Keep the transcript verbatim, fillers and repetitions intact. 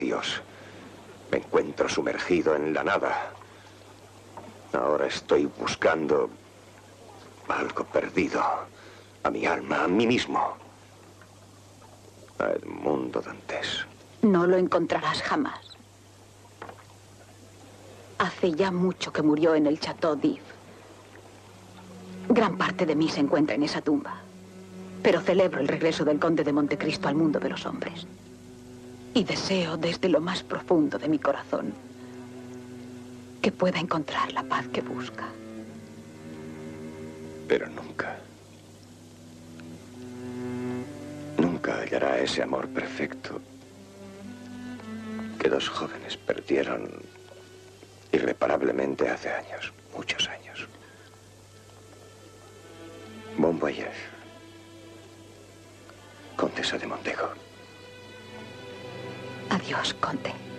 Dios, me encuentro sumergido en la nada. Ahora estoy buscando algo perdido. A mi alma, a mí mismo. A Edmundo Dantes. No lo encontrarás jamás. Hace ya mucho que murió en el Chateau d'If. Gran parte de mí se encuentra en esa tumba. Pero celebro el regreso del conde de Montecristo al mundo de los hombres. Y deseo desde lo más profundo de mi corazón que pueda encontrar la paz que busca. Pero nunca, nunca hallará ese amor perfecto que dos jóvenes perdieron irreparablemente hace años, muchos años. Bon voyage, Condesa de Montego. Adiós, conde.